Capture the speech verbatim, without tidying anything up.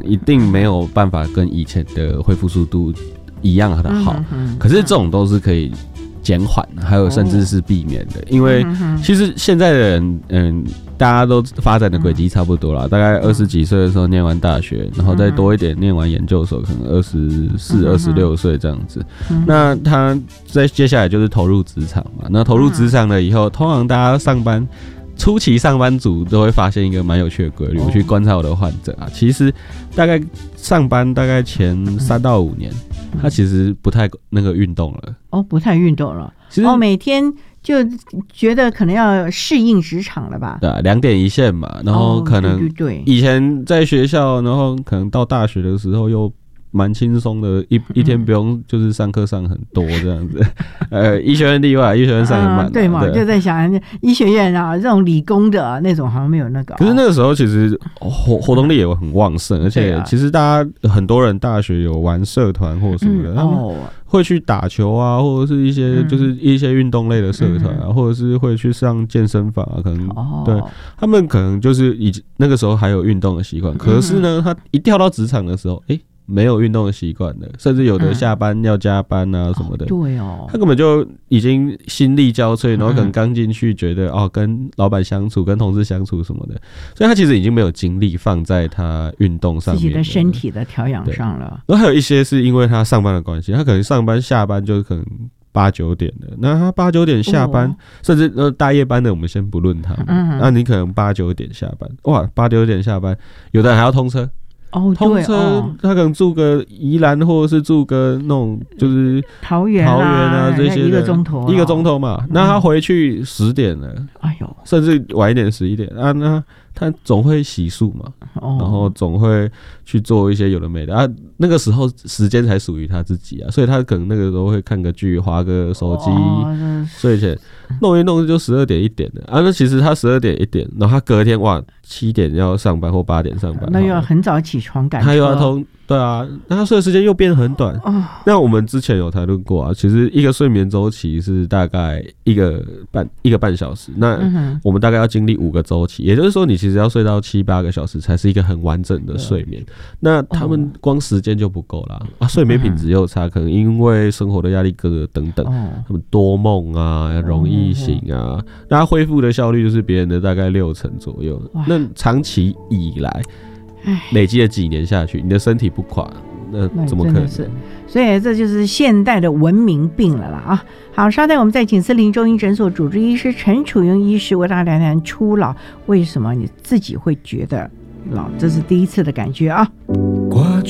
一定没有办法跟以前的恢复速度一样的好， 嗯嗯、 可是这种都是可以减缓，还有甚至是避免的，因为其实现在的人，嗯，大家都发展的轨迹差不多啦，大概二十几岁的时候念完大学，然后再多一点念完研究所，可能二十四、二十六岁这样子。那他在接下来就是投入职场嘛，那投入职场了以后，通常大家上班。初期上班族都会发现一个蛮有趣的规律，我去观察我的患者啊，其实大概上班大概前三到五年，他其实不太那个运动了。 哦，不太运动了。哦，每天就觉得可能要适应职场了吧？ 对啊，两点一线嘛，然后可能以前在学校，然后可能到大学的时候又。蛮轻松的，一一天不用就是上课上很多这样子，呃，医学院例外，医学院上很满、啊嗯， 对嘛？对就在想医学院啊，这种理工的、啊、那种好像没有那个、哦。 可是那个时候其实活活动力也很旺盛，而且其实大家很多人大学有玩社团或什么的，嗯、他们会去打球啊，或者是一些就是一些运动类的社团啊，嗯、或者是会去上健身房啊，可能、哦、对他们可能就是以那个时候还有运动的习惯，可是呢，他一跳到职场的时候，哎、欸。没有运动的习惯的，甚至有的下班要加班啊什么的，嗯哦对哦，他根本就已经心力交瘁，然后可能刚进去觉得、嗯、哦跟老板相处、跟同事相处什么的，所以他其实已经没有精力放在他运动上面， 自己的身体的调养上了。 然后还有一些是因为他上班的关系，他可能上班下班就可能八九点的，那他八九点下班，哦、甚至呃大夜班的我们先不论他，嗯，那你可能八九点下班，哇，八九点下班，有的人还要通车。 哦， 通车、哦，他可能住个宜兰，或者是住个那种就是桃园、 桃园啊这些的， 一个钟头， 一个钟头嘛。那他回去十点了，哎呦，甚至晚一点十一点啊，那他总会洗漱嘛，哦、然后总会去做一些有的没的啊。那个时候时间才属于他自己啊，所以他可能那个时候会看个剧、滑个手机，哦、睡前弄一弄就十二点一点的啊。那其实他十二点一点，然后他隔天哇七点要上班或八点上班， 那又要很早起床赶车， 他又要通。对啊，那他睡的时间又变很短。哦、那我们之前有谈论过啊，其实一个睡眠周期是大概一个半一个半小时，那我们大概要经历五个周期，也就是说你其实要睡到七八个小时才是一个很完整的睡眠。那他们光时间就不够啦，啊，睡眠品质又差，可能因为生活的压力各个等等，他们多梦啊，容易醒啊，那他恢复的效率就是别人的大概六成左右。那长期以来。累积了几年下去，你的身体不垮，那怎么可能？ 是，所以这就是现代的文明病了啦啊！好，稍待，我们再请斯林中医诊所主治医师陈楚云医师为大家聊聊初老，为什么你自己会觉得老，这是第一次的感觉啊。